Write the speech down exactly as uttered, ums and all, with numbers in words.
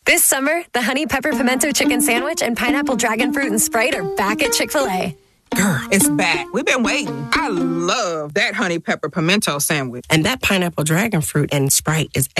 This summer, the Honey Pepper Pimento Chicken Sandwich and Pineapple Dragon Fruit and Sprite are back at Chick-fil-A. Girl, it's back. We've been waiting. I love that Honey Pepper Pimento Sandwich. And that Pineapple Dragon Fruit and Sprite is